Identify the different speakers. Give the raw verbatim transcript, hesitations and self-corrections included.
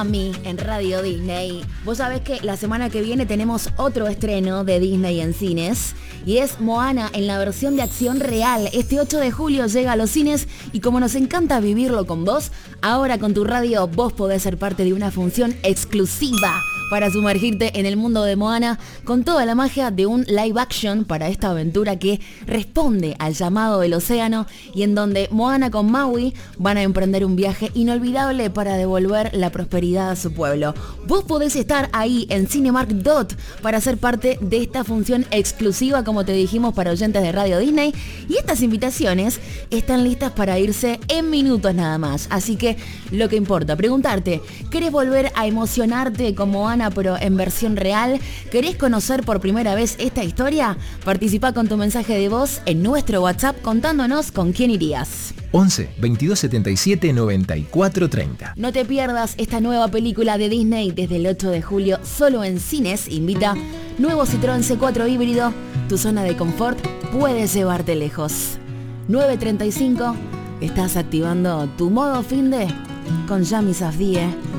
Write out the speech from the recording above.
Speaker 1: A mí en Radio Disney. Vos sabés que la semana que viene tenemos otro estreno de Disney en cines y es Moana en la versión de acción real. Este ocho de julio llega a los cines y como nos encanta vivirlo con vos, ahora con tu radio vos podés ser parte de una función exclusiva para sumergirte en el mundo de Moana con toda la magia de un live action para esta aventura que responde al llamado del océano y en donde Moana con Maui van a emprender un viaje inolvidable para devolver la prosperidad a su pueblo. Vos podés estar ahí en Cinemark Dot para ser parte de esta función exclusiva, como te dijimos, para oyentes de Radio Disney, y estas invitaciones están listas para irse en minutos nada más. Así que lo que importa, preguntarte, ¿querés volver a emocionarte con Moana pero en versión real? ¿Querés conocer por primera vez esta historia? Participá con tu mensaje de voz en nuestro WhatsApp contándonos con quién irías.
Speaker 2: once, veintidós setenta y siete, noventa y cuatro treinta.
Speaker 1: No te pierdas esta nueva película de Disney desde el ocho de julio, solo en cines. Invita nuevo Citroën C cuatro híbrido. Tu zona de confort puede llevarte lejos. nueve treinta y cinco. Estás activando tu modo finde con Yami Safdie.